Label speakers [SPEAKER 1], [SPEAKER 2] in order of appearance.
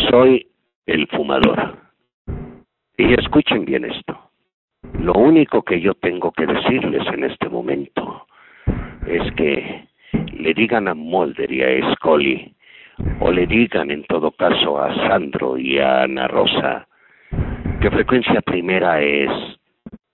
[SPEAKER 1] Soy el fumador. Y escuchen bien esto. Lo único que yo tengo que decirles en este momento es que le digan a Mulder y a Scully, o le digan en todo caso a Sandro y a Ana Rosa, que Frecuencia Primera es